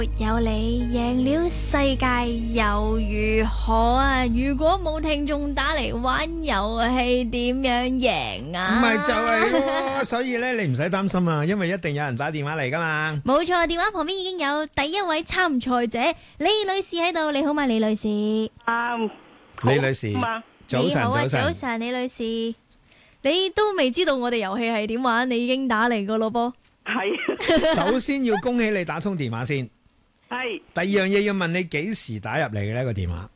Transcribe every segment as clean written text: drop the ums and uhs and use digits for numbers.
有你贏了世界又如何啊？如果冇聽眾打嚟玩遊戲，點樣贏啊？ 唔係就係咯，所以咧你唔使擔心啊，因為一定有人打電話嚟噶嘛。 冇錯，電話旁邊已經有第一位參賽者李女士喺度。你好嘛，李女士。 李女士，早晨， 早晨，李女士，你都未知道我哋遊戲係點玩，你已經打嚟個咯噃。 係。 首先要恭喜你打通電話先。 係。 第二樣嘢要問你幾時打入嚟嘅呢個電話？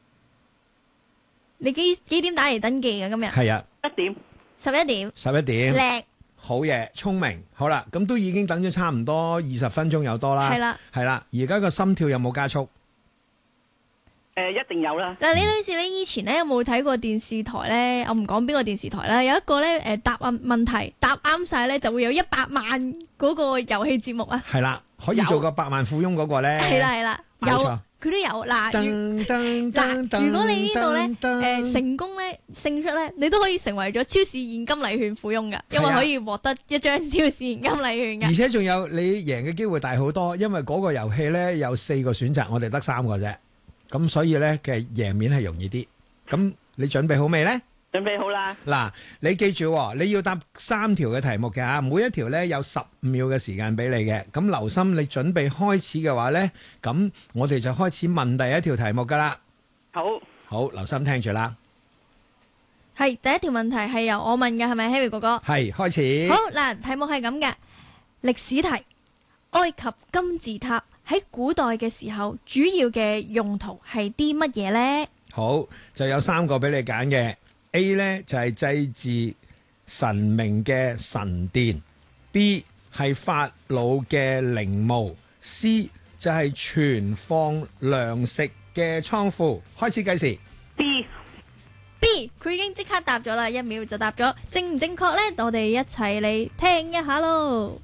你幾點打嚟登記嘅今日？ 係啊 1點。 11點。 11點。 叻。 好嘢，聰明。好啦，咁都已經等咗差唔多20分鐘有多啦。 係啦。 係啦，而家個心跳有冇加速？ 一定有啦。 嗱，李女士，你以前咧有冇睇過電視台咧？我唔講邊個電視台啦，有一個咧答案問題答啱晒咧，就會有100萬嗰個遊戲節目啊。 係啦，可以做個百萬富翁嗰個咧。 係啦，有佢都有嗱。如果你呢度咧成功咧勝出咧，你都可以成為咗超市現金禮券富翁噶，因為可以獲得一張超市現金禮券噶。 而且仲有你贏嘅機會大好多，因為嗰個遊戲咧有4個選擇，我哋得3個啫。咁所以咧嘅贏面係容易啲。咁你準備好未呢？ 準備好啦。 嗱，你記住你要答3條嘅題目嘅吓，每一條咧有15秒嘅時間俾你嘅。咁留心，你準備開始嘅話咧，咁我哋就開始問第一條題目噶啦。好，留心聽住啦。 係第一條問題係由我問嘅，係咪 Harry 哥哥？ 係，開始。 好嗱，題目係咁嘅，歷史題，埃及金字塔喺古代嘅時候，主要嘅用途係啲乜嘢呢？ 好，就有3個俾你揀嘅。A 呢就係祭祀神明嘅神殿， B 係法老嘅陵墓， C 就係存放糧食嘅倉庫。開始計時。 B， 佢已經即刻答咗啦，1秒就答咗，正唔正確呢？我哋一齊嚟聽一下咯。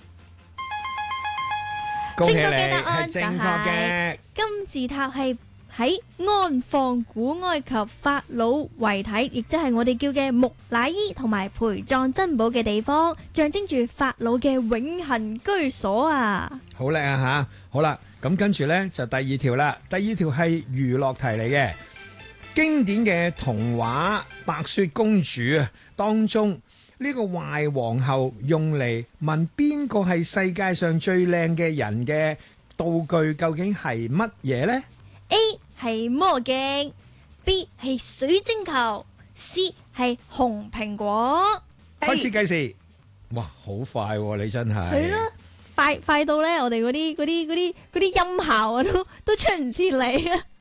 恭喜你， 正確嘅答案係正確嘅。 金字塔係喺安放古埃及法老遺體，亦即係我哋叫嘅木乃伊同埋陪葬珍寶嘅地方，象徵住法老嘅永恆居所啊！ 好靚啊吓！好啦，咁跟住呢就第2條啦。第2條係娛樂題嚟嘅，經典嘅童話《白雪公主》啊當中。呢個壞皇后用嚟問邊個係世界上最靚嘅人嘅道具究竟係乜嘢呢？ A 係魔鏡， B 係水晶球， C 係紅蘋果。 開始計時。哇，好快喎！你真係係咯，快到咧，我哋嗰啲音效啊都出唔切嚟啊！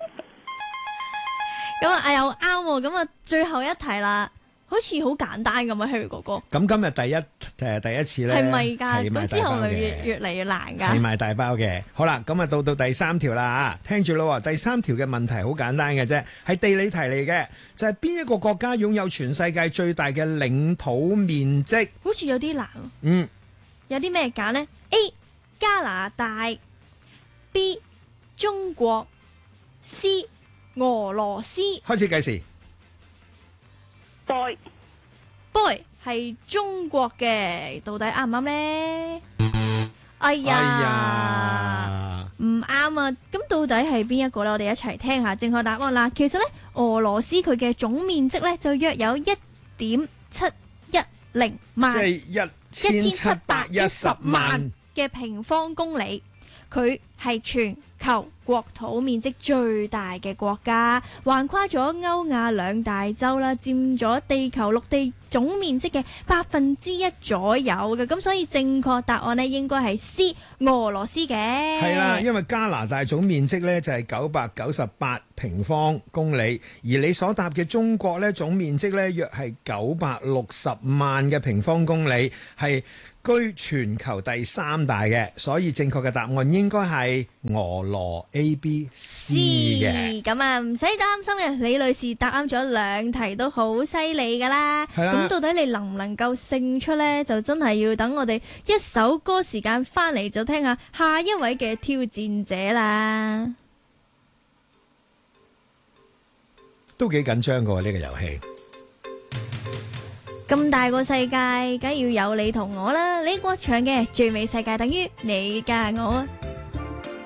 咁啊又啱喎，咁啊最後一題啦。好似好簡單咁啊 Harry 哥哥。 咁今日第一次咧， 係咪㗎？咁之後咪嘅， 越嚟越難㗎。 係賣大包嘅。好啦，咁啊到第3條啦，聽住咯。第3條嘅問題好簡單嘅啫，係地理題嚟嘅，就係邊一個國家擁有全世界最大嘅領土面積？ 好似有啲難。有啲咩揀呢？ A 加拿大， B 中國， C 俄羅斯。 開始計時。 boy 係中國嘅，到底啱唔啱呢？哎呀，唔啱啊！咁到底係邊一個呢？我哋一齊聽下正確答案啦。其實呢，俄羅斯佢嘅總面積呢，就約有1.710萬， 即係1710萬嘅平方公里。佢係全球國土面積最大嘅國家，橫跨咗歐亞2大洲啦，佔咗地球陸地總面積嘅1%左右嘅，咁所以正確答案呢應該係 C 俄羅斯嘅。 係啦，因為加拿大總面積呢就係998平方公里，而你所答嘅中國呢總面積呢約係960萬嘅平方公里，係居全球第3大嘅，所以正確嘅答案應該係俄羅 ABC 嘅。 咁啊，唔使擔心嘅，李女士答啱咗2題都好犀利噶啦。咁到底你能唔能夠勝出呢？就真係要等我哋一首歌時間翻嚟，就聽下下一位嘅挑戰者啦。 都幾緊張噶呢個遊戲。 咁大個世界，梗要有你同我啦！李國祥嘅最美世界等於你加我。